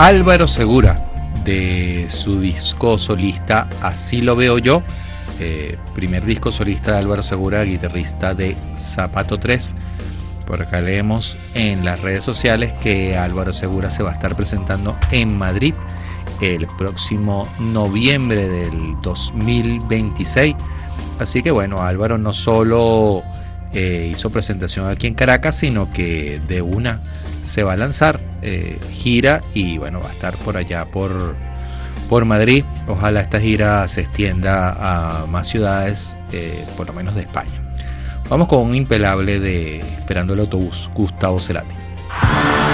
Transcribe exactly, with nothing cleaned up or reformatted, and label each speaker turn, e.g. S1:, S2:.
S1: Álvaro Segura, de su disco solista Así lo veo yo, eh, primer disco solista de Álvaro Segura, guitarrista de Zapato tres. Por acá leemos en las redes sociales que Álvaro Segura se va a estar presentando en Madrid el próximo noviembre del dos mil veintiséis. Así que bueno, Álvaro no solo eh, hizo presentación aquí en Caracas, sino que de una se va a lanzar eh, gira y bueno, va a estar por allá por, por Madrid. Ojalá esta gira se extienda a más ciudades, eh, por lo menos de España. Vamos con un impelable de Esperando el autobús, Gustavo Cerati.